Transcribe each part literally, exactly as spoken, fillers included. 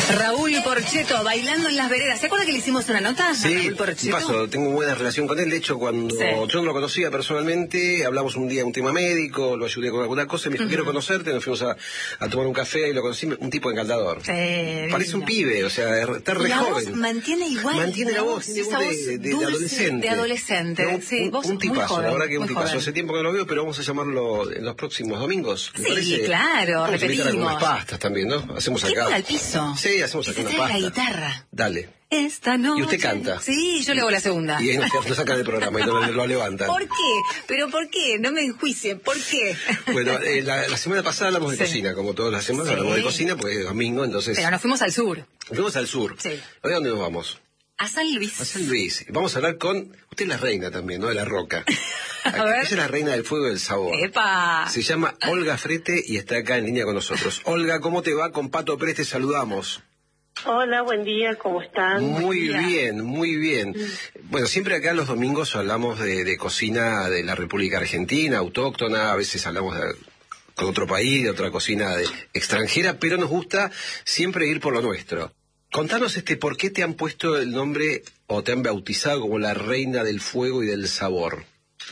Raúl Porcheto, bailando en las veredas. ¿Se acuerda que le hicimos una nota? Sí, Raúl Porcheto? paso, tengo buena relación con él. De hecho, cuando sí. yo no lo conocía personalmente, hablamos un día un tema médico, lo ayudé con alguna cosa, me dijo, uh-huh. quiero conocerte, nos fuimos a, a tomar un café y lo conocí, un tipo encantador. Sí, parece un pibe, o sea, está re la joven. Voz mantiene igual. Mantiene la voz, tiene voz de, de, de, de adolescente. De adolescente, no, sí. Un, vos un tipazo, joven, la verdad que un tipazo. Joven. Hace tiempo que no lo veo, pero vamos a llamarlo en los próximos domingos. Sí, parece, claro, vamos repetimos. A algunas pastas también, ¿no? Hacemos acá. al piso. Sí, hacemos acá una pasta. La guitarra. Dale. Esta noche. Y usted canta. Sí, yo le hago la segunda. Y ahí nos, nos sacan del programa y no lo, lo levantan. ¿Por qué? ¿Pero por qué? No me enjuicien. ¿Por qué? Bueno, eh, la, la semana pasada hablamos de sí. cocina, como todas las semanas sí. hablamos de cocina, porque es domingo, entonces... Pero nos fuimos al sur. Nos fuimos al sur. Sí. ¿Hoy a dónde nos vamos? A San Luis. A San Luis. Vamos a hablar con... Usted es la reina también, ¿no? De la roca. A ver. Ella es la reina del fuego y del sabor. ¡Epa! Se llama Olga Frete y está acá en línea con nosotros. Olga, ¿cómo te va? Con Pato Pérez te saludamos. Hola, buen día, ¿cómo están? Muy día. bien, muy bien. Bueno, siempre acá los domingos hablamos de, de cocina de la República Argentina, autóctona, a veces hablamos de, con otro país, de otra cocina de, extranjera, pero nos gusta siempre ir por lo nuestro. Contanos este, ¿por qué te han puesto el nombre o te han bautizado como la reina del fuego y del sabor?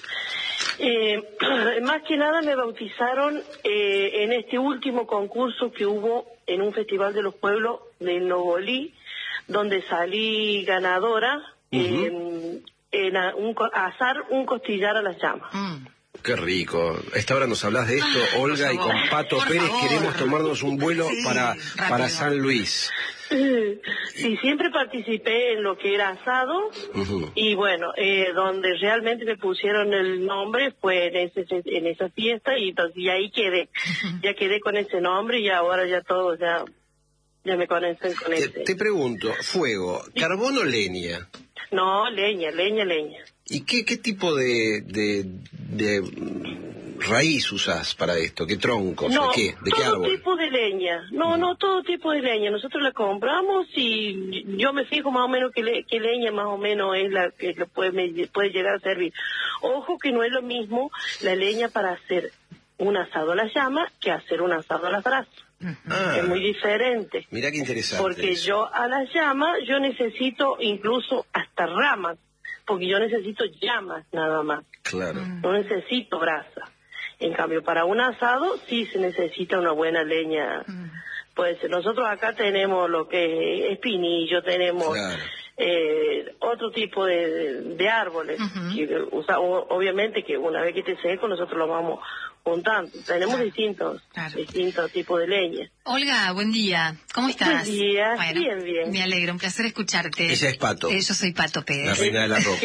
Eh, más que nada me bautizaron eh, en este último concurso que hubo en un festival de los pueblos de Nogolí, donde salí ganadora uh-huh. eh, en a, un, a asar un costillar a las llamas. Mm. Qué rico. A esta hora nos hablas de esto, ah, Olga, y con Pato por Pérez favor. Queremos tomarnos un vuelo sí, para, para San Luis. Sí, siempre participé en lo que era asado uh-huh. y bueno, eh, donde realmente me pusieron el nombre fue en, ese, en esa fiesta y, entonces, y ahí quedé, uh-huh. ya quedé con ese nombre y ahora ya todos ya, ya me conocen con te, ese. Te pregunto, fuego, ¿carbón o leña? No, leña, leña, leña. ¿Y qué, qué tipo de, de, de raíz usás para esto? ¿Qué troncos? No, ¿De qué? ¿De qué árbol? todo tipo de leña. No, no, todo tipo de leña. Nosotros la compramos y yo me fijo más o menos qué, le, qué leña más o menos es la que puede, me, puede llegar a servir. Ojo que no es lo mismo la leña para hacer un asado a la llama que hacer un asado a las brasas. Ah, es muy diferente. Mira qué interesante. Porque eso. yo a la llama yo necesito incluso hasta ramas, porque yo necesito llamas nada más. Claro. No necesito brasa. En cambio, para un asado sí se necesita una buena leña. Mm. Pues nosotros acá tenemos lo que es espinillo, tenemos claro. eh, otro tipo de, de, de árboles. Uh-huh. que usa, obviamente que una vez que esté seco nosotros lo vamos juntando. Tenemos claro. distintos claro. distintos tipos de leña. Olga, buen día. ¿Cómo estás? Buen día, bueno, bien, bien. Me alegro, un placer escucharte. Ella es Pato. Eh, yo soy Pato Pérez. La reina de la roca.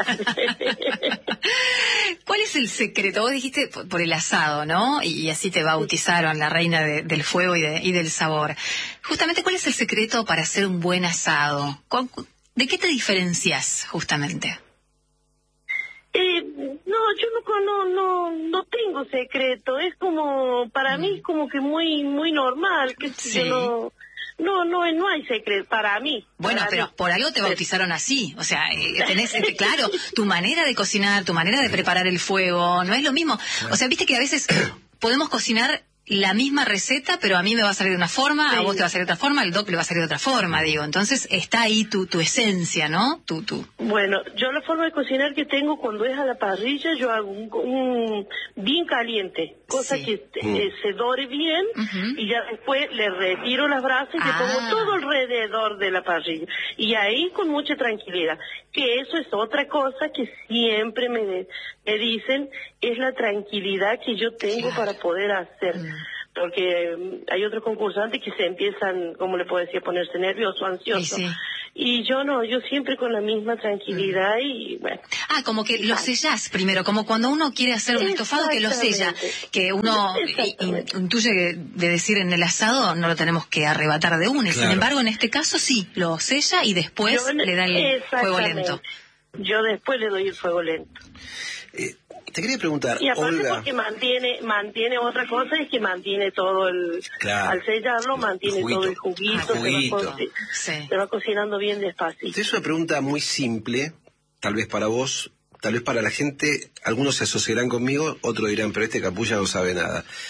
¿Cuál es el secreto? Vos dijiste por, por el asado, ¿no? Y, y así te bautizaron la reina de, del fuego y, de, y del sabor. Justamente, ¿cuál es el secreto para hacer un buen asado? ¿De qué te diferencias, justamente? Eh, no, yo no, no, no, no tengo secreto. Es como, para mm. mí, como que muy, muy normal. Que sí. yo no... No, no, no hay secreto para mí. Bueno, para pero mí. por algo te bautizaron así. O sea, eh, tenés, eh, claro, tu manera de cocinar, tu manera de preparar el fuego, no es lo mismo. O sea, viste que a veces podemos cocinar la misma receta, pero a mí me va a salir de una forma, sí. a vos te va a salir de otra forma, al doc le va a salir de otra forma, digo. Entonces está ahí tu, tu esencia, ¿no? Tu, tu... Bueno, yo la forma de cocinar que tengo cuando es a la parrilla, yo hago un, un bien caliente, cosa sí. que mm. eh, se dore bien, uh-huh. y ya después le retiro las brasas y ah. le pongo todo alrededor de la parrilla. Y ahí con mucha tranquilidad. Que eso es otra cosa que siempre me, me dicen, es la tranquilidad que yo tengo claro. para poder hacer. Mm. Porque um, hay otros concursantes que se empiezan, como le puedo decir, a ponerse nervioso, ansioso. Sí, sí. Y yo no, yo siempre con la misma tranquilidad mm. y bueno. Ah, como que lo sellás primero, como cuando uno quiere hacer un estofado que lo sella, que uno intuye de decir en el asado no lo tenemos que arrebatar de una, y claro. sin embargo en este caso sí, lo sella y después yo, le da el fuego lento. Yo después le doy el fuego lento. Eh, te quería preguntar, y aparte Olga... porque mantiene, mantiene otra cosa, es que mantiene todo el... Claro. Al sellarlo, mantiene el todo el juguito, ah, juguito. Se, va co- sí. se va cocinando bien despacio. Es una pregunta muy simple, tal vez para vos, tal vez para la gente, algunos se asociarán conmigo, otros dirán, pero este capulla no sabe nada.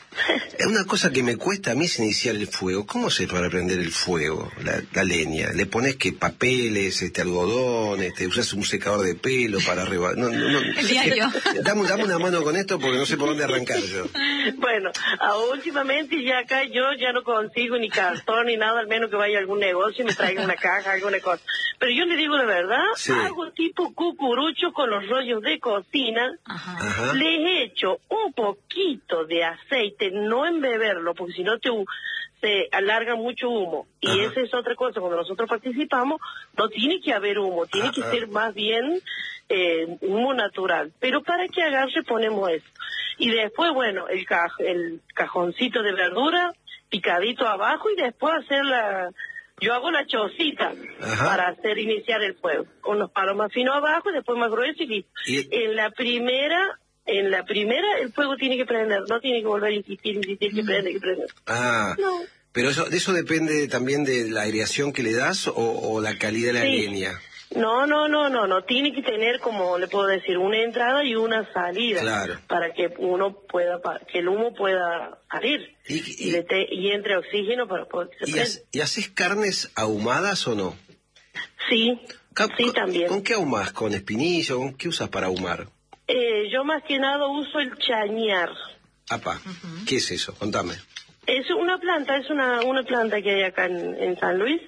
Es una cosa que me cuesta a mí es iniciar el fuego. ¿Cómo se para prender el fuego, la, la leña? ¿Le pones que papeles, este algodón, este, usas un secador de pelo para rebajar? No, no, no. El diario. Dame, dame una mano con esto porque no sé por dónde arrancar yo. Bueno, a, últimamente ya acá yo ya no consigo ni cartón ni nada, al menos que vaya a algún negocio y me traiga una caja, alguna cosa. Pero yo le digo la verdad, Sí. hago tipo cucurucho con los rollos de cocina. Ajá. Ajá. Les echo un poquito de aceite, no embeberlo, porque si no te hu- se alarga mucho humo. Y Ajá. esa es otra cosa, cuando nosotros participamos, no tiene que haber humo, tiene Ah, que ah. ser más bien eh, humo natural. Pero para que agarre ponemos eso. Y después, bueno, el, caj el cajoncito de verdura picadito abajo y después hacer la... Yo hago la chocita Ajá. para hacer iniciar el fuego, con los palos más finos abajo y después más gruesos y listo. Y- En la primera, en la primera el fuego tiene que prender, no tiene que volver a insistir, insistir, que prende, que prende. Ah, No. pero eso, de eso depende también de la aireación que le das o, o la calidad de la Sí. leña. No, no, no, no, no, tiene que tener, como le puedo decir, una entrada y una salida. Claro. Para que uno pueda, pa- que el humo pueda salir. Y- Y, y- le te- y entre oxígeno para poder que se ¿Y, prenda. has- ¿Y haces carnes ahumadas o no? Sí, Ca- sí con- también. ¿Con qué ahumás? ¿Con espinillo? ¿Con qué usas para ahumar? Eh, yo más que nada uso el chañar. Apa, ¿qué es eso? Contame. Es una planta, es una, una planta que hay acá en, en San Luis.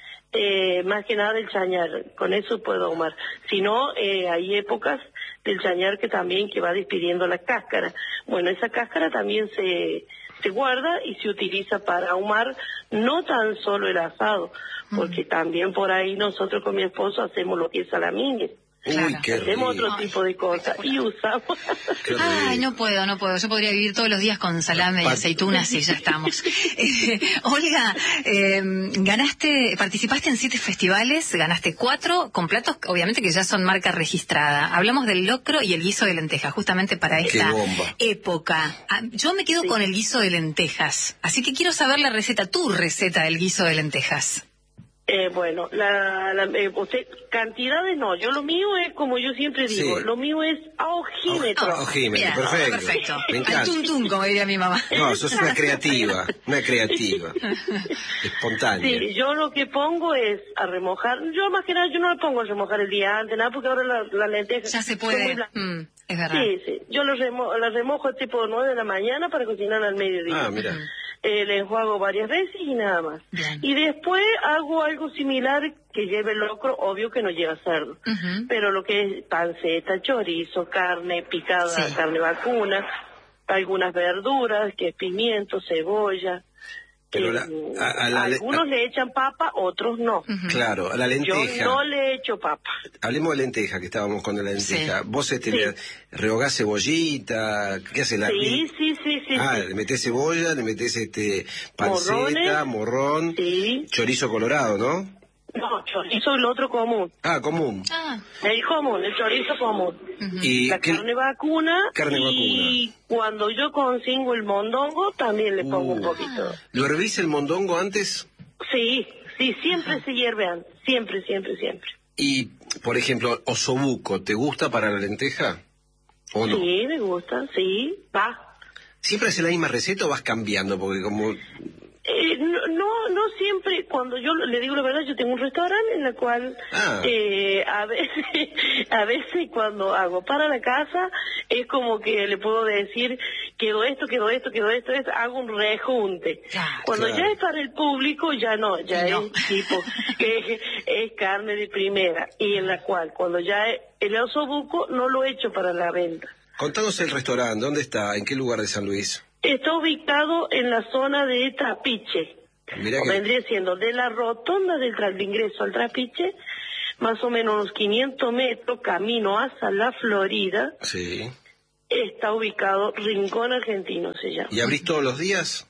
Eh, más que nada el chañar, con eso puedo ahumar. Si no, eh, hay épocas del chañar que también que va despidiendo la cáscara. Bueno, esa cáscara también se, se guarda y se utiliza para ahumar no tan solo el asado, porque también por ahí nosotros con mi esposo hacemos lo que es salamines. Uy, Claro. qué rico. Hacemos otro tipo de cosas y usamos... Qué Ay, rico. no puedo, no puedo. Yo podría vivir todos los días con salame y Pat- aceitunas y ya estamos. Eh, Olga, eh, ganaste, participaste en siete festivales, ganaste cuatro con platos, obviamente que ya son marca registrada. Hablamos del locro y el guiso de lentejas, justamente para Qué esta bomba. época. Ah, yo me quedo con el guiso de lentejas, así que quiero saber la receta, tu receta del guiso de lentejas. Eh, bueno, la, la, eh, usted, cantidades no, yo lo mío es como yo siempre digo, Sí. lo mío es a ojímetro. Ah, ojímetro, Bien, perfecto. perfecto. Me Al encanta. tum tum, como diría mi mamá. No, sos una creativa, una creativa. Espontánea. Sí, yo lo que pongo es a remojar, yo más que nada yo no le pongo a remojar el día antes, nada, porque ahora la, la lenteja Ya se son muy puede. blancas. Mm, es verdad. Sí, sí, yo lo remo, la remojo tipo nueve de la mañana para cocinar al mediodía. Ah, mira. Eh, le enjuago varias veces y nada más. Bien. Y después hago algo similar que lleve locro, obvio que no lleva cerdo. Ujú. Pero lo que es panceta, chorizo, carne picada, Sí. carne vacuna, algunas verduras, que es pimiento, cebolla. Pero eh, la- a- a la- algunos le echan papa, otros no. Claro, a la Yo lenteja. no le echo papa. Hablemos de lenteja, que estábamos con la lenteja. Sí. Vos este, Sí. le rehogás cebollita, ¿qué hace la Sí, sí, sí, sí. Ah, sí. le metés cebolla, le metés este panceta, Morrones. morrón, Sí. chorizo colorado, ¿no? No, chorizo el otro común. Ah, común. Ah, El común, el chorizo común. Y La ¿qué- carne vacuna. Carne y cuando yo consigo el mondongo, también le pongo un Uh. poquito. ¿Lo hervís el mondongo antes? Sí, sí, siempre se hierve antes. Siempre, siempre, siempre. Y, por ejemplo, osobuco, ¿te gusta para la lenteja? ¿O no? Sí, me gusta, sí, va. ¿Siempre haces la misma receta o vas cambiando? Porque como... Eh, no, no, no siempre, cuando yo le digo la verdad, yo tengo un restaurante en el cual Ah. eh, a veces, a veces cuando hago para la casa, es como que le puedo decir, quedó esto, quedó esto, quedó esto, esto, hago un rejunte. Claro, Cuando claro. ya es para el público, ya no, ya No. es tipo, que es, es carne de primera, y en la cual, cuando ya es el osobuco, no lo echo para la venta. Contanos el restaurante, ¿dónde está? ¿En qué lugar de San Luis? Está ubicado en la zona de Trapiche. Mirá O que... vendría siendo de la rotonda del tra- de ingreso al Trapiche, más o menos unos quinientos metros, camino hacia la Florida, Sí. está ubicado Rincón Argentino, se llama. ¿Y abrís todos los días?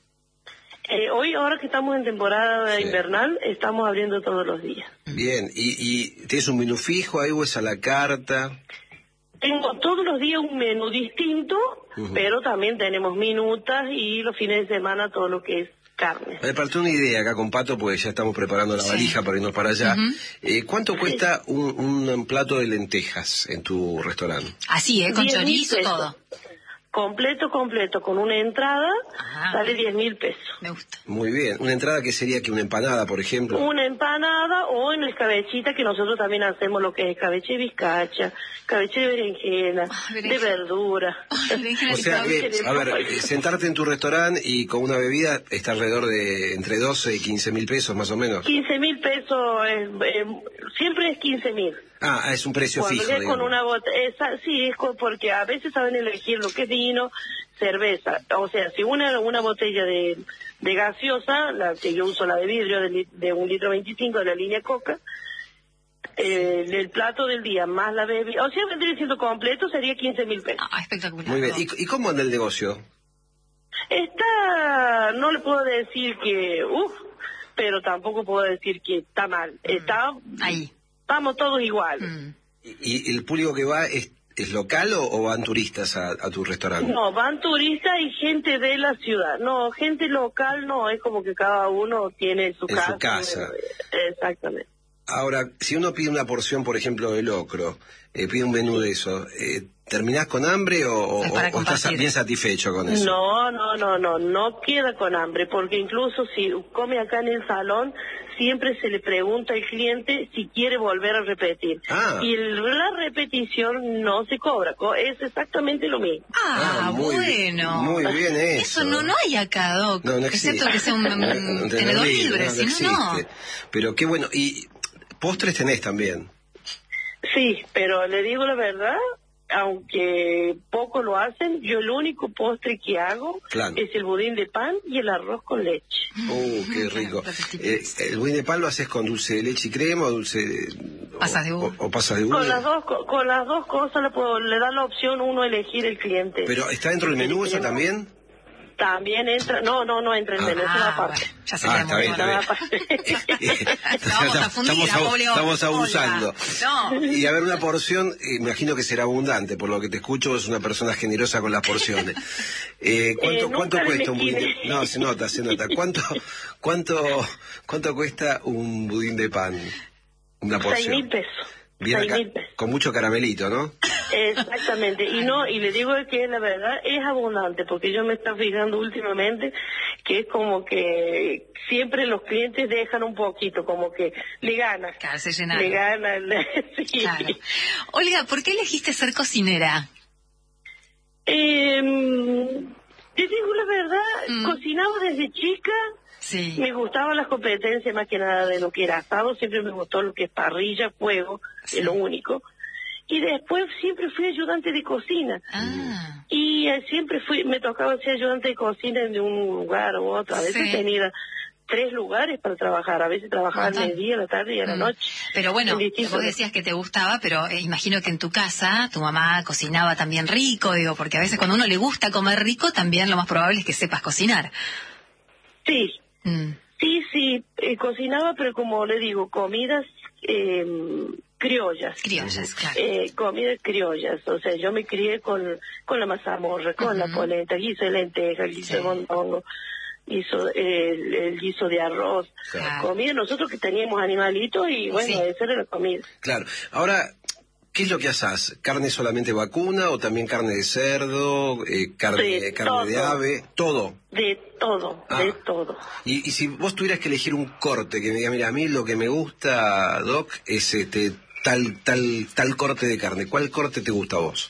Eh, hoy, ahora que estamos en temporada Sí. invernal, estamos abriendo todos los días. Bien. ¿Y, y tienes un menú fijo ahí o es a la carta? Tengo todos los días un menú distinto, Ujú. pero también tenemos minutas y los fines de semana todo lo que es carne. Me partí una idea acá con Pato, porque ya estamos preparando la Sí. valija para irnos para allá. Ujú. Eh, ¿Cuánto cuesta un, un plato de lentejas en tu restaurante? así, ¿eh? Con diez mil chorizo, pesos. todo. completo, completo, con una entrada, Ajá. sale diez mil pesos. Me gusta. Muy bien. ¿Una entrada que sería que una empanada, por ejemplo? Una empanada o en escabechita, que nosotros también hacemos lo que es escabeche de bizcacha, escabeche de berenjena, Ah, de berenjena. verdura. O sea que, a ver, eh, sentarte en tu restaurante y con una bebida está alrededor de entre doce y quince mil pesos más o menos. quince mil pesos, eh, eh, siempre es quince mil. Ah, es un precio Cuando fijo, es con digamos. una botella, sí, es con- porque a veces saben elegir lo que es vino, cerveza. O sea, si una una botella de, de gaseosa, la que yo uso, la de vidrio, de, li- de un litro veinticinco de la línea Coca, eh, el plato del día más la bebida, o sea, vendría siendo completo, sería quince mil pesos. Ah, espectacular. Muy bien. ¿Y, y cómo anda el negocio? Está, no le puedo decir que, uff, pero tampoco puedo decir que está mal. Está, Ahí. estamos todos igual. Mm. ¿Y, y el público que va es, es local o, o van turistas a, a tu restaurante? No, van turistas y gente de la ciudad. No, gente local no, es como que cada uno tiene su En casa. su casa. Exactamente. Ahora, si uno pide una porción, por ejemplo, de locro, eh, pide un menú de eso, eh, ¿terminás con hambre o, o- Es para o estás compartir. bien satisfecho con eso? No, no, no, no, no queda con hambre, porque incluso si come acá en el salón, siempre se le pregunta al cliente si quiere volver a repetir. Ah. Y el- la repetición no se cobra, co- es exactamente lo mismo. Ah, Ah, muy bueno. bien, muy bien eso. Eso no, no hay acá, Doc. No, no existe. Excepto que sea un, un Un tenedor libre, no, si no no, no. existe. Pero qué bueno. ¿Y postres tenés también? Sí, pero le digo la verdad, aunque poco lo hacen, yo el único postre que hago Claro. es el budín de pan y el arroz con leche. ¡Uh, qué rico! Eh, ¿El budín de pan lo haces con dulce de leche y crema o dulce o- Pasas de uva. O, o pasas de uva? Con las dos co- con las dos cosas le, puedo, le da la opción uno a elegir el cliente. ¿Pero está dentro del menú eso también? También entra, no, no, no entra en menú, es una Ah, parte. bueno, ya se Ah, queda está muy bien, bueno. está Una Vamos a fundir, estamos, a abu- Julio. estamos abusando. Olga. No. Y a ver, una porción, eh, imagino que será abundante, por lo que te escucho, es una persona generosa con las porciones. Eh, ¿Cuánto, Eh, cuánto nunca cuesta un budín de... elegí. No, se nota, se nota. ¿Cuánto, cuánto, cuánto cuesta un budín de pan? Una Seis porción. mil pesos. Bien Seis acá, mil pesos. con mucho caramelito, ¿no? Exactamente, y no, y le digo que la verdad es abundante, porque yo me estoy fijando últimamente que es como que siempre los clientes dejan un poquito, como que le gana. Claro, se llenaron. Le gana, le- sí. Claro. Olga, ¿por qué elegiste ser cocinera? Eh, te digo la verdad, Mm. cocinaba desde chica, Sí. me gustaban las competencias más que nada de lo que era asado, siempre me gustó lo que es parrilla, fuego, Sí. es lo único. Y después siempre fui ayudante de cocina. Ah. Y eh, siempre fui, me tocaba ser ayudante de cocina de un lugar u otro. A veces Sí. tenía tres lugares para trabajar. A veces trabajaba al Montón. mediodía, a la tarde y a la Mm. noche. Pero bueno, En distintos- vos decías que te gustaba, pero eh, imagino que en tu casa tu mamá cocinaba también rico, digo, porque a veces cuando a uno le gusta comer rico, también lo más probable es que sepas cocinar. Sí, Mm. sí, sí. eh, cocinaba, pero como le digo, comidas eh, criollas. Criollas, claro. Eh, comidas criollas, o sea, yo me crié con, con la mazamorra, con la Ujú. polenta, guiso de lenteja, guiso Sí. de mondongo, guiso, eh, el, el guiso de arroz. Claro. Comida, nosotros que teníamos animalitos y bueno, Sí. esa era la comida. Claro. Ahora, ¿qué es lo que haces? ¿Carne solamente vacuna o también carne de cerdo, eh, carne, De carne de todo. ave? Todo. De todo, Ah. de todo. Y, y si vos tuvieras que elegir un corte que me diga, mira, a mí lo que me gusta, Doc, es este tal tal tal corte de carne. ¿Cuál corte te gusta a vos?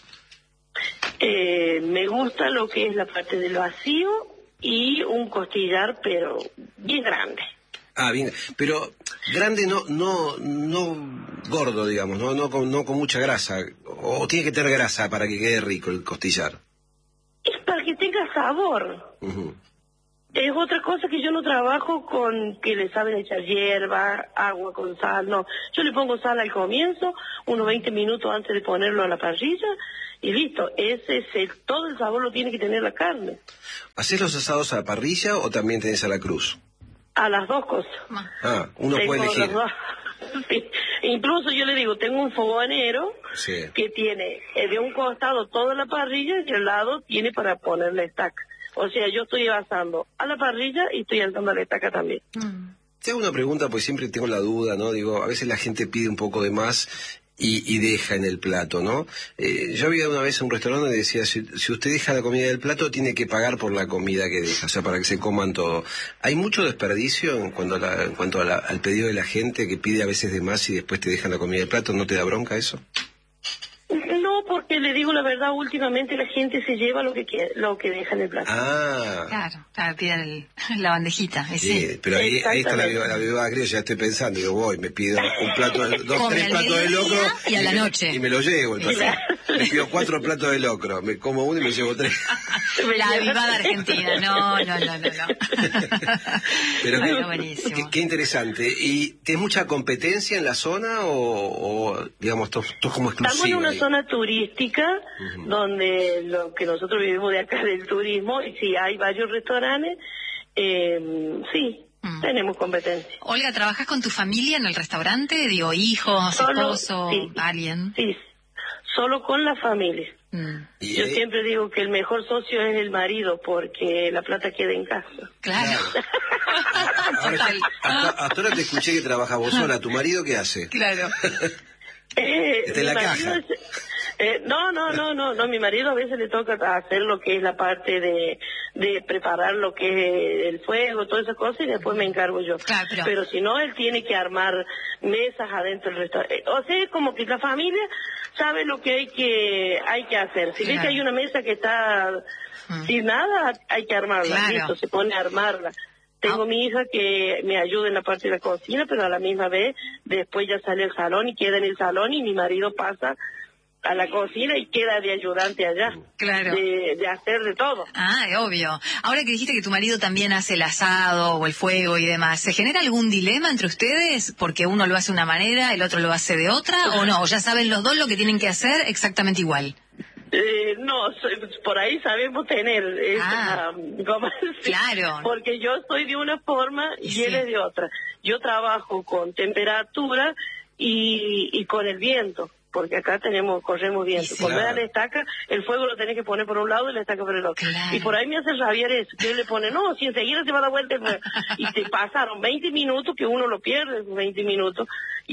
Eh, me gusta lo que es la parte del vacío y un costillar, pero bien grande. Ah, bien, pero grande no no no gordo, digamos, no no con, no con mucha grasa. O tiene que tener grasa para que quede rico el costillar. Es para que tenga sabor. Ujú. Es otra cosa que yo no trabajo con que le saben echar hierba, agua con sal, no. Yo le pongo sal al comienzo, unos veinte minutos antes de ponerlo a la parrilla, y listo. Ese es el, todo el sabor lo tiene que tener la carne. ¿Hacés los asados a la parrilla o también tenés a la cruz? A las dos cosas. Ah, uno Tengo puede elegir. las dos. Sí. Incluso yo le digo, tengo un fogonero Sí. que tiene eh, de un costado toda la parrilla y al lado tiene para poner la estaca. O sea, yo estoy asando a la parrilla y estoy asando a la estaca también. Mm. Te hago una pregunta, pues siempre tengo la duda, ¿no? Digo, a veces la gente pide un poco de más y, y deja en el plato, ¿no? Eh, yo había una vez en un restaurante que decía, si, si usted deja la comida del plato, tiene que pagar por la comida que deja, o sea, para que se coman todo. ¿Hay mucho desperdicio en cuanto, a la, en cuanto a la, al pedido de la gente que pide a veces de más y después te dejan la comida del plato? ¿No te da bronca eso? No, porque le digo la verdad, últimamente la gente se lleva lo que quiere, lo que deja en el plato. Ah. Claro, claro, piden el, la bandejita. Sí, sí. Pero ahí, ahí está la, la viuda griega, ya estoy pensando, digo, voy, me pido un plato, de, dos, Come tres platos de locro. Y a la y noche. Me, y me lo llevo, entonces. Claro. Me pido cuatro platos de locro, me como uno y me llevo tres. La avivada argentina, no, no, no, no. no. Pero bueno, qué, buenísimo. Qué, qué interesante. ¿Y tienes mucha competencia en la zona o, o digamos, tú, tú como exclusivo? Estamos en una ahí? zona turística, uh-huh. donde lo que nosotros vivimos de acá del turismo, y sí, hay varios restaurantes, eh, sí, mm. tenemos competencia. Olga, ¿trabajas con tu familia en el restaurante? Digo, hijos, Solo, esposo, sí, alguien. Sí, solo con la familia. Mm. Yo ahí? siempre digo que el mejor socio es el marido, porque la plata queda en casa. Claro. Ahora, hasta, hasta ahora te escuché que trabajas vos sola. ¿Tu marido qué hace? Claro. Eh, Está en la caja. Es, eh, no, no, no, no, no, mi marido a veces le toca hacer lo que es la parte de, de preparar lo que es el fuego, todas esas cosas, y después me encargo yo. Claro, pero... pero si no, él tiene que armar mesas adentro del restaurante. O sea, como que la familia sabe lo que hay que hay que hacer. Si claro. ve que hay una mesa que está mm. sin nada, hay que armarla. Claro. Listo, se pone a armarla. Tengo mi hija que me ayuda en la parte de la cocina, pero a la misma vez después ya sale al salón y queda en el salón, y mi marido pasa a la cocina y queda de ayudante allá. Claro. De, de hacer de todo. Ah, obvio. Ahora que dijiste que tu marido también hace el asado o el fuego y demás, ¿se genera algún dilema entre ustedes? Porque uno lo hace de una manera, el otro lo hace de otra, ¿o no? ¿O ya saben los dos lo que tienen que hacer exactamente igual? Eh, no, por ahí sabemos tener esa, ah, ¿cómo claro. Porque yo soy de una forma y sí. él es de otra. Yo trabajo con temperatura y, y con el viento, porque acá tenemos corremos viento. Sí, Cuando claro. la estaca, el fuego lo tenés que poner por un lado y la estaca por el otro. Claro. Y por ahí me hace rabiar eso, que él le pone, no, si enseguida se va a dar vuelta. Y te pasaron veinte minutos, que uno lo pierde, veinte minutos,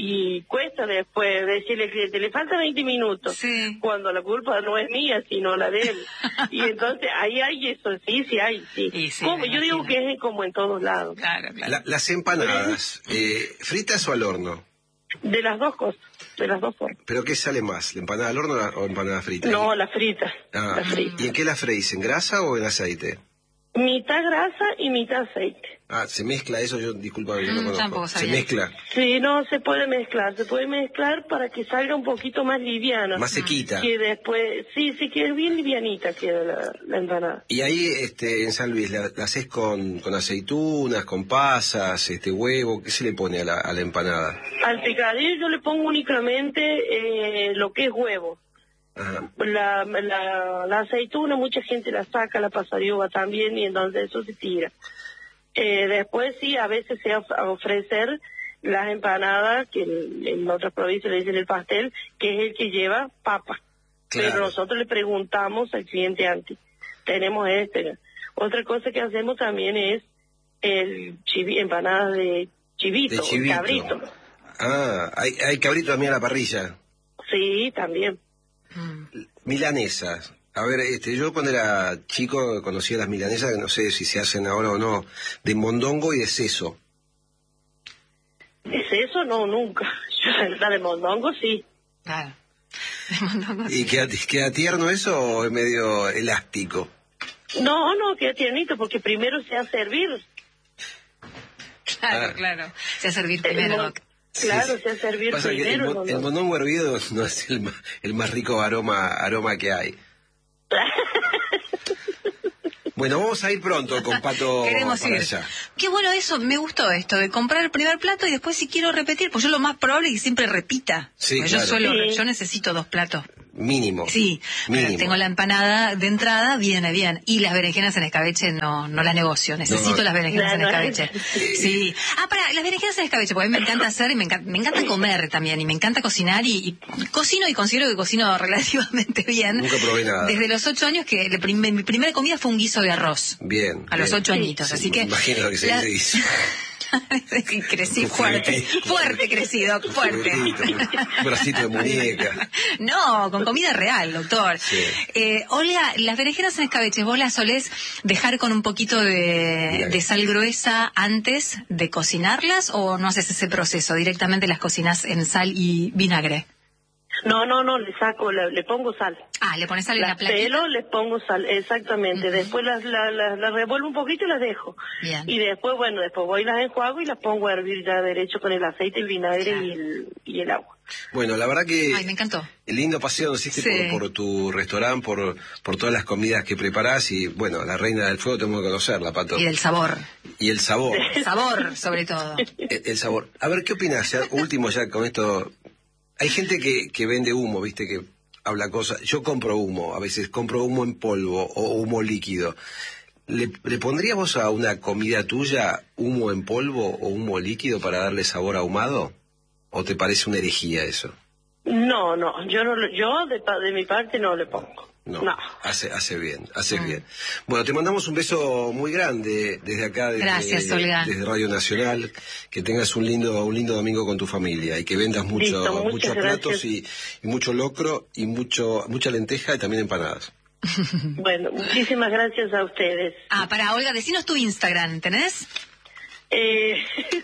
y cuesta después decirle al cliente, le falta veinte minutos, sí. cuando la culpa no es mía, sino la de él. Y entonces ahí hay eso, sí, sí hay, sí. sí como, yo digo que es como en todos lados. Claro, claro. La, las empanadas, eh, ¿fritas o al horno? De las dos cosas, de las dos formas. ¿Pero qué sale más, la empanada al horno o empanada frita? No, la frita. Ah. La frita. ¿Y en qué la freís, en grasa o en aceite? Mitad grasa y mitad aceite. Ah, ¿se mezcla eso? Yo, disculpa, yo no mm, conozco. ¿Se sabía. mezcla? Sí, no, se puede mezclar. Se puede mezclar para que salga un poquito más liviana. Más sequita. Que después, sí, sí, que es bien livianita queda la, la empanada. Y ahí, este, en San Luis, ¿la, la haces con, con aceitunas, con pasas, este, huevo? ¿Qué se le pone a la, a la empanada? Al picadillo yo le pongo únicamente eh, lo que es huevo. La, la, la aceituna mucha gente la saca, la pasariuva también, y entonces eso se tira. Eh, después sí, a veces se of- a ofrecer las empanadas, que en, en otras provincias le dicen el pastel, que es el que lleva papa. Claro. Pero nosotros le preguntamos al cliente antes, tenemos este. Otra cosa que hacemos también es el chivi, empanadas de chivito, de chivito. cabrito. Ah, hay, hay cabrito también a la parrilla. Sí, también. Milanesas. A ver, este, yo cuando era chico conocía las milanesas, no sé si se hacen ahora o no, de mondongo y de seso. ¿Es eso? No, nunca. La de mondongo sí. Claro. De mondongo sí. ¿Y queda, queda tierno eso o es medio elástico? No, no, queda tiernito, porque primero se hace hervir. Claro, ah. claro. Se hace hervir primero. El, claro, sí, se hace hervir pasa primero. Que el, el mondongo hervido no es el más, el más rico aroma, aroma que hay. Bueno, vamos a ir pronto con Pato Queremos para ir. allá. Qué bueno eso, me gustó esto, de comprar el primer plato y después si quiero repetir, pues yo lo más probable es que siempre repita. Sí, pues claro. yo suelo, Sí. yo necesito dos platos. Mínimo. Sí, mínimo. pero tengo la empanada de entrada, viene bien. Y las berenjenas en escabeche no no las negocio, necesito No. las berenjenas No, en no. escabeche. Sí. Ah, para, las berenjenas en escabeche, porque a mí me encanta hacer y me encanta, me encanta comer también, y me encanta cocinar, y, y cocino y considero que cocino relativamente bien. Nunca probé nada. Desde los ocho años, que la prim- mi primera comida fue un guiso de arroz. Bien. A los bien. ocho añitos, Sí, así que... me imagino que se la- dice. Crecí fuerte, fuerte crecido, fuerte. Un bracito de muñeca. No, con comida real, doctor. Sí. Eh, Olga, las berenjenas en escabeche, ¿vos las solés dejar con un poquito de, de sal gruesa antes de cocinarlas o no haces ese proceso? ¿Directamente las cocinas en sal y vinagre? No, no, no, le saco, le, le pongo sal. Ah, le pones sal en las la platita. Pelo, les pongo sal, exactamente. Uh-huh. Después las, las, las, las revuelvo un poquito y las dejo. Bien. Y después, bueno, después voy y las enjuago y las pongo a hervir ya derecho con el aceite, el vinagre claro. y, el, y el agua. Bueno, la verdad que... Ay, me encantó. El lindo paseo nos hiciste sí. por, por tu restaurante, por, por todas las comidas que preparás y, bueno, la Reina del Fuego tenemos que conocerla, Pato. Y el sabor. Y el sabor. El sabor, sobre todo. El, el sabor. A ver, ¿qué opinas? Ya, último ya con esto... Hay gente que, que vende humo, viste, que habla cosas. Yo compro humo, a veces compro humo en polvo o humo líquido. ¿Le, ¿Le pondrías vos a una comida tuya humo en polvo o humo líquido para darle sabor ahumado? ¿O te parece una herejía eso? No, no, yo no, yo de, de mi parte no le pongo. No, no. hace hace bien, hace mm. bien. Bueno, te mandamos un beso muy grande desde acá, desde, Gracias, Olga. desde Radio Nacional. Que tengas un lindo un lindo domingo con tu familia y que vendas mucho, Listo, muchos platos y, y mucho locro y mucho mucha lenteja y también empanadas. Bueno, muchísimas gracias a ustedes. Ah, para Olga, decinos tu Instagram, ¿tenés? Eh,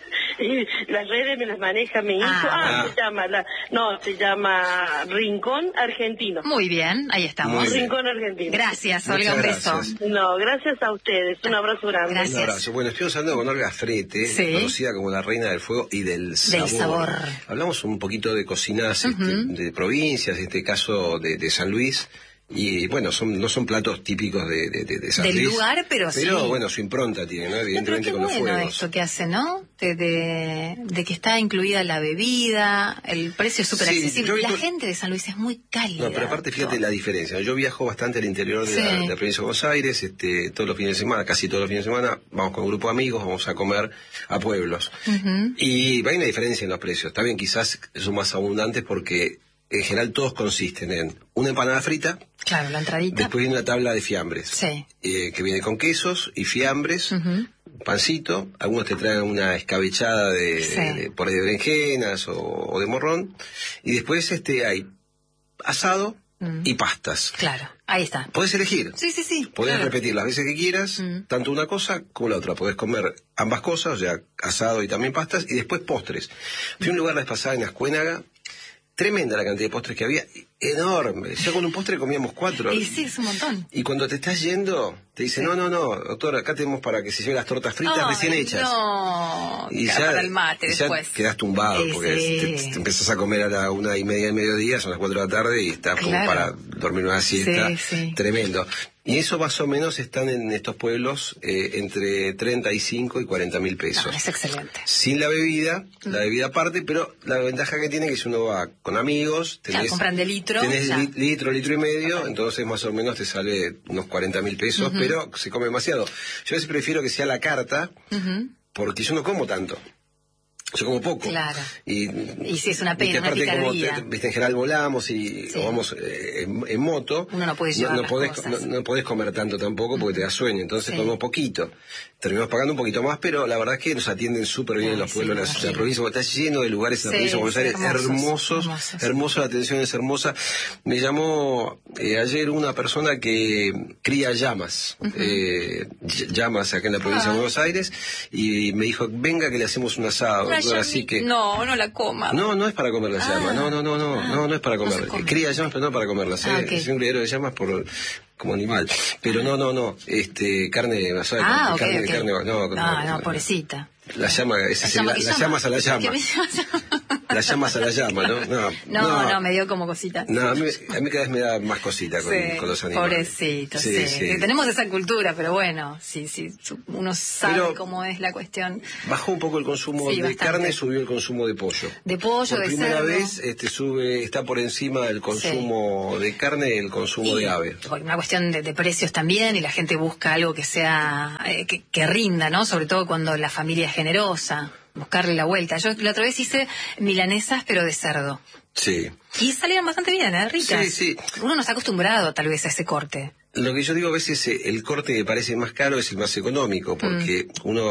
las redes me las maneja mi hijo. Ah, ah se llama, la, no, se llama Rincón Argentino. Muy bien, ahí estamos. Rincón Argentino. Gracias, Olga, un beso. No, gracias a ustedes, un abrazo grande. Gracias. Un abrazo. Bueno, estuvimos hablando con Olga Frete, sí. conocida como la Reina del Fuego y del sabor. Del sabor. Hablamos un poquito de cocinas uh-huh. este, de provincias, en este caso de, de San Luis. Y bueno, son no son platos típicos de, de, de, de San Del Luis, lugar, pero, pero sí. bueno, su impronta tiene, ¿no? Evidentemente con bueno los fuegos. Esto que hace, ¿no? De, de, de que está incluida la bebida, el precio es súper sí, accesible. La por... gente de San Luis es muy cálida. No, pero aparte fíjate todo. La diferencia. Yo viajo bastante al interior de, sí. la, de la provincia de Buenos Aires, este, todos los fines de semana, casi todos los fines de semana, vamos con un grupo de amigos, vamos a comer a pueblos. Uh-huh. Y hay una diferencia en los precios. Está bien, quizás son más abundantes porque en general todos consisten en una empanada frita. Claro, la entradita. Después viene una tabla de fiambres. Sí. Eh, que viene con quesos y fiambres, uh-huh. pancito. Algunos te traen una escabechada de, sí. de, de por ahí de berenjenas o, o de morrón. Y después este hay asado uh-huh. y pastas. Claro, ahí está. Podés elegir. Sí, sí, sí. Podés claro. repetir las veces que quieras, uh-huh. tanto una cosa como la otra. Podés comer ambas cosas, o sea, asado y también pastas. Y después postres. Fui a un lugar la vez pasada en Ascuénaga. Tremenda la cantidad de postres que había, enorme. Ya con un postre comíamos cuatro. Y sí, es un montón. Y cuando te estás yendo, te dicen, sí. no, no, no, doctor, acá tenemos para que se lleven las tortas fritas Ay, recién hechas. No, y ya, para el mate y después. Ya quedás tumbado, sí, porque sí. Te, te empezás a comer a la una y media del mediodía, son las cuatro de la tarde y estás claro. como para dormir una siesta. Sí, sí. Tremendo. Y eso más o menos están en estos pueblos eh, entre treinta y cinco y cuarenta mil pesos. No, es excelente. Sin la bebida, mm. la bebida aparte, pero la ventaja que tiene es que si uno va con amigos, tenés, ya, compran de litro. Tenés ya. li, litro, litro y medio, okay. entonces más o menos te sale unos cuarenta mil pesos, uh-huh. pero se come demasiado. Yo a veces prefiero que sea la carta, uh-huh. porque yo no como tanto. Yo como poco. Claro. Y, y sí, es una pena, aparte, una como te, viste, en general volamos y sí. o vamos eh, en, en moto. Uno no puede llevar no, no las podés, cosas. No, no podés comer tanto tampoco porque mm. te da sueño. Entonces sí. comemos poquito. Terminamos pagando un poquito más, pero la verdad es que nos atienden súper bien Ay, en los pueblos. Sí, la, la provincia está lleno de lugares en la sí, provincia de Buenos Aires. Hermosos. Hermosos. Hermosa, la atención es hermosa. Me llamó eh, ayer una persona que cría llamas. Uh-huh. eh, llamas acá en la provincia ah. de Buenos Aires. Y me dijo, venga que le hacemos un asado. Así que no. No, no la coma. No, no es para comer las llamas. Ah, no, no, no, no, ah, no, no es para comer. No cría llamas, pero no para comerlas. Ah, ¿eh? Okay. Es un criadero de llamas por como animal. Pero no, no, no. Este, carne, ¿sabes? Ah, carne, okay, okay. carne, no, no, no, no, pobrecita. La llama, esa la, llama, la, la llamas a la llama. Las llamas a la llama, ¿no? No, no, no, no me dio como cosita. No, a mí, a mí cada vez me da más cosita con, sí, con los animales. Pobrecito, sí, sí. sí. Tenemos esa cultura, pero bueno, sí, sí, uno sabe pero cómo es la cuestión. Bajó un poco el consumo sí, de bastante. Carne, subió el consumo de pollo. De pollo, por de primera cerdo. vez este, sube, está por encima del consumo sí. de carne el consumo y de ave. Por una cuestión de, de precios también, y la gente busca algo que sea, eh, que, que rinda, ¿no? Sobre todo cuando la familia es generosa. Buscarle la vuelta. Yo la otra vez hice milanesas, pero de cerdo. Sí. Y salieron bastante bien, ¿eh? Ricas. Sí, sí. Uno no está acostumbrado, tal vez, a ese corte. Lo que yo digo a veces, el corte que parece más caro es el más económico, porque mm. uno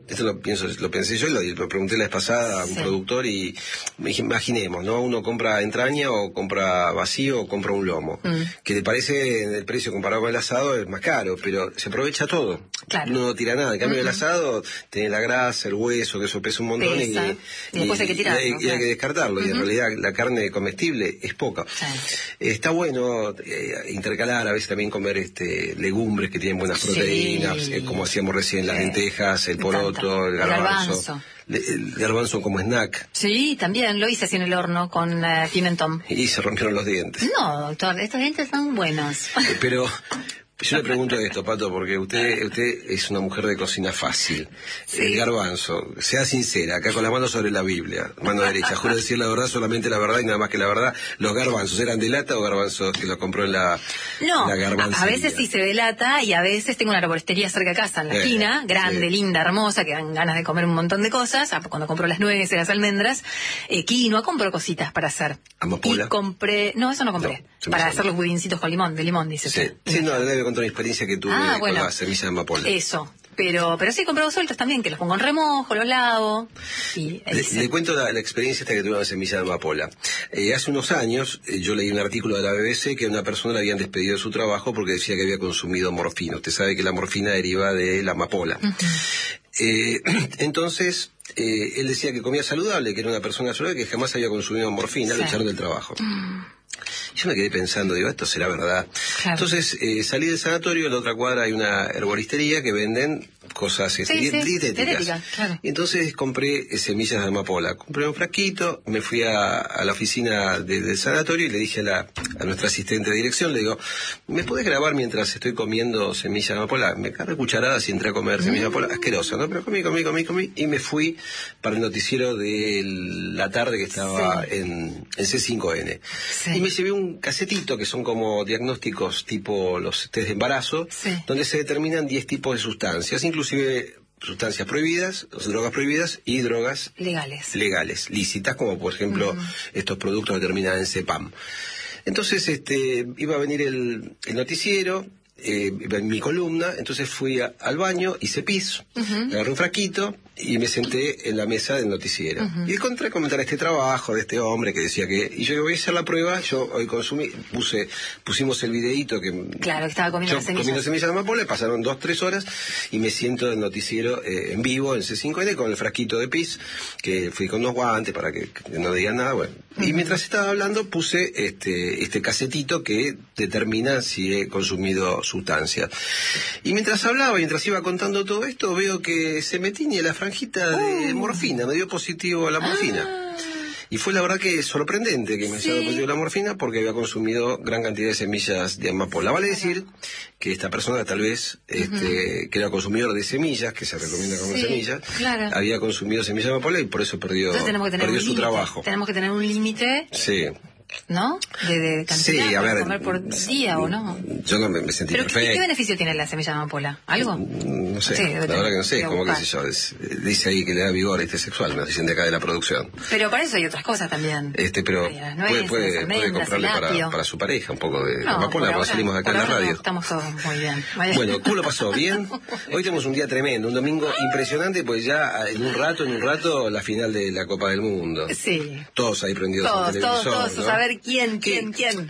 esto lo pienso, lo pensé yo y lo, lo pregunté la vez pasada a un sí. productor y me dije, imaginemos, ¿no? Uno compra entraña o compra vacío o compra un lomo, mm. que te parece en el precio comparado con el asado es más caro, pero se aprovecha todo. Claro. Uno no tira nada. En cambio, mm-hmm. el asado tiene la grasa, el hueso, que eso pesa un montón y, y, y después hay que tirarlo. Y, y, claro. y hay que descartarlo. Mm-hmm. Y en realidad la carne comestible es poca. Sí. Está bueno eh, intercalar, a veces también comer este legumbres que tienen buenas proteínas, sí. eh, como hacíamos recién, las sí. lentejas, el poroto, el garbanzo. El garbanzo como snack. Sí, también lo hice así en el horno con uh, pimentón. Y se rompieron los dientes. No, doctor, estos dientes son buenos. Eh, pero yo le pregunto esto, Pato, porque usted usted es una mujer de cocina fácil. Sí. El garbanzo, sea sincera, acá con la mano sobre la Biblia, mano derecha, juro decir la verdad, solamente la verdad y nada más que la verdad. ¿Los garbanzos eran de lata o garbanzos que los compró en la No, la a, a veces sí se de lata y a veces tengo una arboristería cerca de casa, en la eh, esquina, grande, sí. linda, hermosa, que dan ganas de comer un montón de cosas. Cuando compro las nueces, las almendras, eh, quinoa, compro cositas para hacer. ¿Amapola? Y compré, no, eso no compré, no, para hacer los budincitos con limón, de limón, dice sí. usted. Sí, no, le debe contar una experiencia que tuve ah, con bueno, la semilla de amapola. Eso. Pero pero sí, compré sueltos también, que los pongo en remojo, los lavo. Y le, le cuento la, la experiencia esta que tuve con la semilla de amapola. Eh, hace unos años, eh, yo leí un artículo de la B B C que a una persona le habían despedido de su trabajo porque decía que había consumido morfina. Usted sabe que la morfina deriva de la amapola. Uh-huh. eh, entonces, eh, él decía que comía saludable, que era una persona saludable, que jamás había consumido morfina, sí. lo echaron del trabajo. Uh-huh. Yo me quedé pensando, digo, esto será verdad. Claro. Entonces eh, salí del sanatorio, en la otra cuadra hay una herboristería que venden cosas este, sí, sí, dietéticas. Claro. Y entonces compré semillas de amapola. Compré un frasquito, me fui a, a la oficina de, del sanatorio y le dije a, la, a nuestra asistente de dirección, le digo, ¿me podés grabar mientras estoy comiendo semillas de amapola? Me agarré cucharadas y entré a comer semillas mm. de amapola, asquerosa, ¿no? Pero comí, comí, comí, comí, y me fui para el noticiero de la tarde que estaba sí. en, en C cinco N. Sí. Y me llevé un casetito, que son como diagnósticos tipo los test de embarazo, sí. donde se determinan diez tipos de sustancias, inclusive sustancias prohibidas, drogas prohibidas y drogas legales, legales lícitas, como por ejemplo uh-huh. estos productos que terminan en CEPAM. Entonces este iba a venir el, el noticiero, eh, en mi columna, entonces fui a, al baño, hice pis, uh-huh. agarré un frasquito y me senté en la mesa del noticiero. Uh-huh. Y encontré comentar este trabajo de este hombre que decía que... Y yo voy a hacer la prueba, yo hoy consumí, puse, pusimos el videíto que... Claro, que estaba comiendo las semillas. comiendo semillas de amapola, pasaron dos, tres horas y me siento en el noticiero eh, en vivo, en C cinco N, con el frasquito de pis, que fui con unos guantes para que, que no digan nada, bueno. Uh-huh. Y mientras estaba hablando puse este, este casetito que determina si he consumido sustancias. Y mientras hablaba, mientras iba contando todo esto, veo que se me tiñe la franjita de oh. morfina, me dio positivo a la morfina. Ah. Y fue la verdad que sorprendente que me haya dado positivo la morfina porque había consumido gran cantidad de semillas de amapola. Vale decir que esta persona tal vez, este, uh-huh. que era consumidor de semillas, que se recomienda como sí, semillas, claro. había consumido semillas de amapola y por eso perdió, perdió su trabajo. Tenemos que tener un límite. Sí. ¿no? De, de cantidad sí, a ver, comer por día o no. Yo no me, me sentí ¿Pero perfecto. ¿qué, ¿qué beneficio tiene la semilla de amapola? ¿Algo? No sé, sí, la verdad que no sé, como que sé yo, es, dice ahí que le da vigor este sexual, me dicen de acá de la producción. Pero para eso hay otras cosas también. Este, pero nueces, puede, puede, puede comprarle para, para su pareja un poco de no, amapola, cuando salimos de acá en la radio. No, estamos todos muy bien. Bueno, ¿cómo lo pasó? ¿Bien? Hoy tenemos un día tremendo, un domingo impresionante, pues ya en un rato, en un rato, la final de la Copa del Mundo. Sí. Todos ahí prendidos todos, en televisor, todos, todos, ¿no? A ver quién, quién, quién.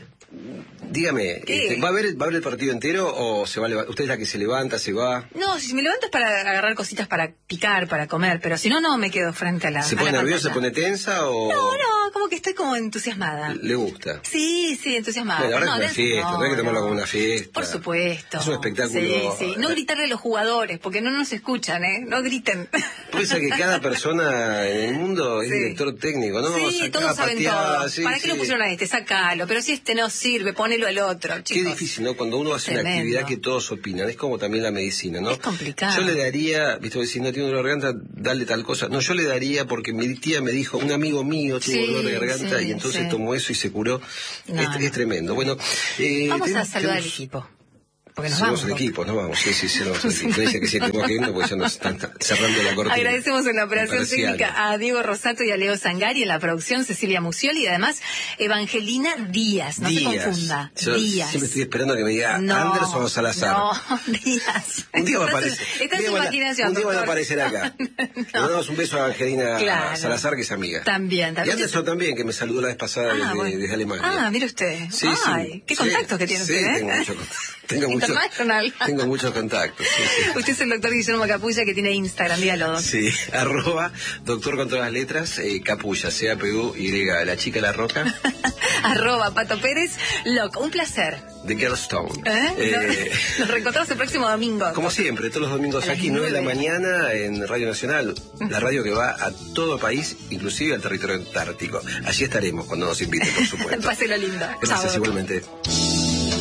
Dígame, este, ¿va a ver va a ver el partido entero o se va a levantar? ¿Usted es la que se levanta, se va? No, si me levanto es para agarrar cositas para picar, para comer, pero si no, no me quedo frente a la ¿Se pone nerviosa, se pone tensa o...? No, no, como que estoy como entusiasmada. ¿Le gusta? Sí, sí, entusiasmada. Bueno, ahora no, es una fiesta, no, no hay que tomarlo no. como una fiesta. Por supuesto. Es un espectáculo. Sí, sí. No gritarle a los jugadores, porque no nos escuchan, ¿eh? No griten. Puede ser que cada persona en el mundo es sí. director técnico, ¿no? Sí, Sacá, todos saben pateá, todo. Sí, ¿Para sí. qué lo pusieron a este? Sácalo. Pero si este no sirve, ponelo al otro, chicos. Qué difícil, ¿no? Cuando uno hace Tremendo. Una actividad que todos opinan. Es como también la medicina, ¿no? Es complicado. Yo le daría, viste, si no tiene dolor de garganta, dale tal cosa. No, yo le daría porque mi tía me dijo, un amigo mío tuvo sí, dolor de garganta sí, y entonces sí. tomó eso y se curó. No, es, no. es tremendo. Bueno, eh, vamos a saludar al equipo. porque nos Somos vamos. el equipo, no vamos. Sí, sí, sí, no, sí. Me dice que sí, tenemos que irnos porque ya nos están cerrando la cortina. Agradecemos en la operación Parcial. técnica a Diego Rosato y a Leo Sangari, en la producción Cecilia Musioli y además Evangelina Díaz, no Díaz. se confunda. Yo Díaz. siempre estoy esperando que me diga No, Anderson o Salazar. No, Díaz. Un día va a Estás- aparecer. Está en un su día van a- imaginación, Un día van a doctor. aparecer acá. No. Le damos un beso a Angelina Claro. Salazar, que es amiga. También, también. Y Anderson también, que me saludó la vez pasada Ah, desde, bueno. desde Alemania. Ah, mire usted. Sí, Ay, sí. qué Sí, contactos que tiene sí, usted, ¿eh? tengo mucho con- tengo mucho- International. Tengo muchos contactos. Sí, sí. Usted es el doctor Guillermo Capulla, que tiene Instagram, dígalo, don. Sí, arroba doctor con todas las letras, eh, Capulla, C A P U Y, la chica la roca, Arroba Pato Pérez, loco, un placer. de Girlstone. ¿Eh? Eh, Nos reencontramos el próximo domingo. Como siempre, todos los domingos A las aquí, nueve de la nueve. mañana, en Radio Nacional, la radio que va a todo país, inclusive al territorio antártico. Allí estaremos cuando nos inviten, por supuesto. Páselo lindo. Gracias, Chao. igualmente.